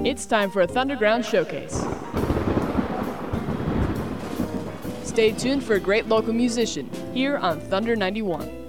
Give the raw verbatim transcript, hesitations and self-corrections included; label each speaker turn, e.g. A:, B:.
A: It's time for a Thunderground showcase. Stay tuned for a great local musician here on Thunder ninety-one.